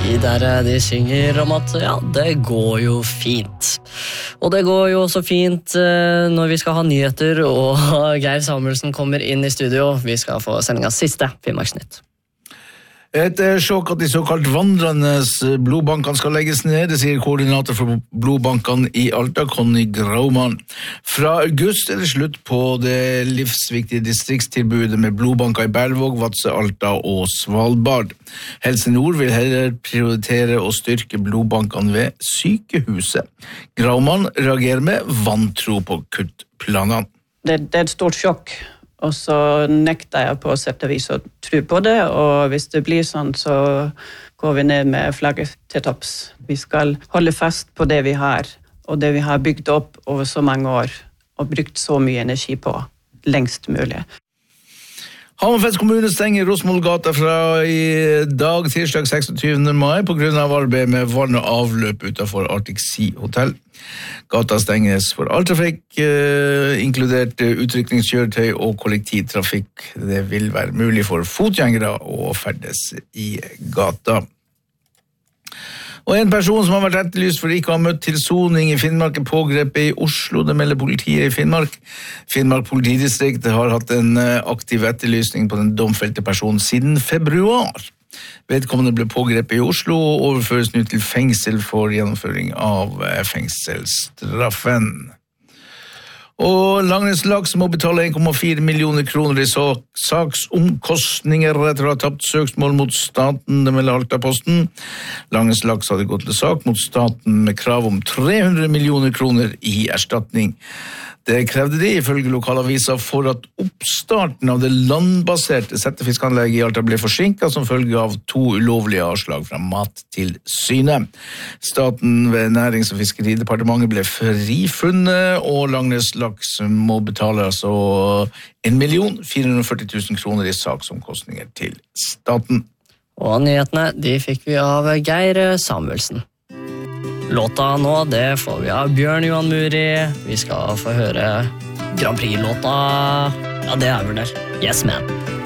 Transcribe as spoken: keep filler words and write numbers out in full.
De der de synger om at ja, det går jo fint. Og det går jo også fint når vi skal ha nyheter, og Geir Samuelsen kommer inn i studio. Vi skal få sendingas siste Finnmarksnytt. Et sjokk at de såkalt vandrende blodbankene skal legges ned, det sier koordinator for blodbankene i Alta, Conny Graumann. Fra august er det slutt på det livsviktige distriktstilbudet med blodbanker i Berlevåg, Vadsø, Alta og Svalbard. Helse Nord vil heller prioritere å styrke blodbankene ved sykehuset. Graumann reagerer med vantro på kuttplanene. Det, det er et stort sjokk. Og så nekter jeg på sett og vis å tro på det, og hvis det blir sånn, så går vi ned med flagget til topps. Vi skal holde fast på det vi har, og det vi har bygd opp over så mange år, og brukt så mye energi på, lengst mulig. Hammerfest kommune stenger Rosmollgata fra i dag, tirsdag seksogtyvende mai, på grunn av arbeid med vann og avløp utenfor Arctic Sea Hotel. Gata stenges for all trafikk, eh, inkludert utrykningskjøretøy og kollektivtrafikk. Det vil være mulig for fotgjengere å ferdes i gata. Og en person som har vært etterlyst for ikke å ha møtt til soning i Finnmark er pågrepet i Oslo, det melder politiet i Finnmark. Finnmark politidistrikt har hatt en aktiv etterlysning på den domfelte personen siden februar. Vedkommende ble pågrepet i Oslo og overføres nå til fengsel for gjennomføring av fengselsstraffen. Og Langnes Laks må betale en komma fire millioner kroner i saksomkostninger etter å ha tapt søksmål mot staten, det melder Altaposten. Langnes Laks hadde gått til sak mot staten med krav om tre hundre millioner kroner i erstatning. Det krevde de ifølge lokalavisa for at oppstarten av det landbaserte settefiskanlegget i Alta ble forsinket som følge av to ulovlige avslag fra Mattilsynet. Staten ved Nærings- og fiskeridepartementet ble frifunnet, og Langnes Laks må betale altså en million fire hundre og førti tusen kroner i saksomkostninger til staten. Og nyhetene de fikk vi av Geir Samuelsen. Låta nå, det får vi av Bjørn Johan Muri. Vi skal få høre Grand Prix-låta. Ja, det er vel der. Yes, man.